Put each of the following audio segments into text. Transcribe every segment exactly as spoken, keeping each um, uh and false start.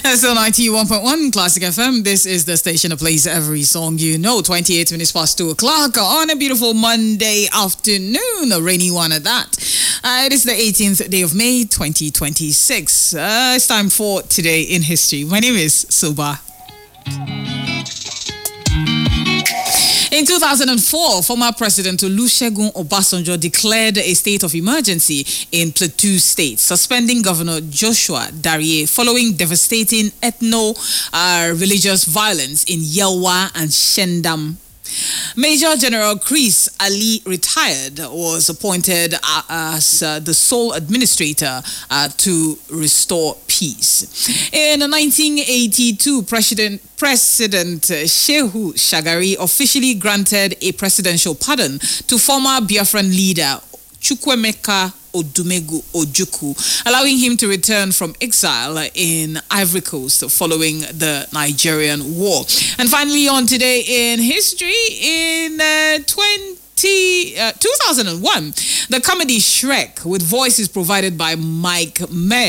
So ninety-one point one Classic F M. This is the station that plays every song you know. twenty-eight minutes past two o'clock on a beautiful Monday afternoon, a rainy one at that. Uh, it is the eighteenth day of May, twenty twenty-six. Uh, it's time for Today in History. My name is Suba. In two thousand four, former President Olusegun Obasanjo declared a state of emergency in Plateau State, suspending Governor Joshua Dariye following devastating ethno-religious uh, violence in Yelwa and Shendam. Major General Chris Ali, retired, was appointed uh, as uh, the sole administrator uh, to restore peace. In nineteen eighty-two, President President Shehu Shagari officially granted a presidential pardon to former Biafran leader Chukwemeka Odumegu Ojukwu, allowing him to return from exile in Ivory Coast following the Nigerian War. And finally, on Today in History, in uh, twenty, uh, two thousand one, the comedy Shrek, with voices provided by Mike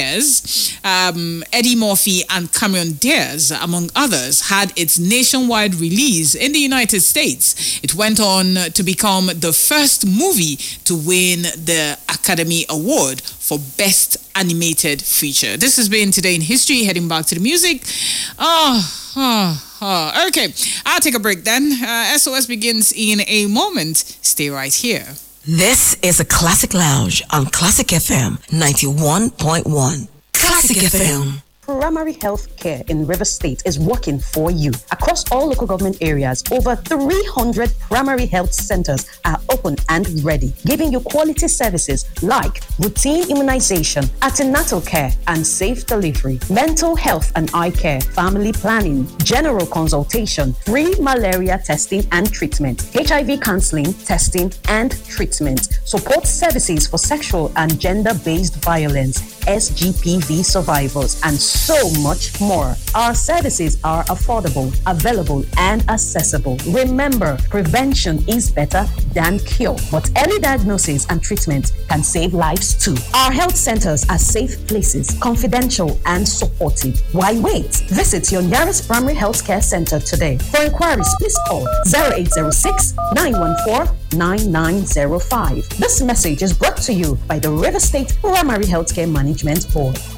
Myers, um, Eddie Murphy, and Cameron Diaz, among others, had its nationwide release in the United States. It went on to become the first movie to win the Academy Award for Best Animated Feature. This has been Today in History. Heading back to the music. Oh, oh, oh. Okay, I'll take a break then. Uh, S O S begins in a moment. Stay right here. This is a Classic Lounge on Classic F M ninety-one point one. Classic F M. Primary health care in River State is working for you. Across all local government areas, over three hundred primary health centers are open and ready, giving you quality services like routine immunization, antenatal care and safe delivery, mental health and eye care, family planning, general consultation, free malaria testing and treatment, H I V counseling, testing and treatment, support services for sexual and gender-based violence, S G P V survivors, and so much more. Our services are affordable, available, and accessible. Remember, prevention is better than cure, but early diagnosis and treatment can save lives too. Our health centers are safe places, confidential and supportive. Why wait? Visit your nearest primary health care center today. For inquiries, please call zero eight zero six, nine one four, nine nine zero five. This message is brought to you by the River State Primary Healthcare Management Board.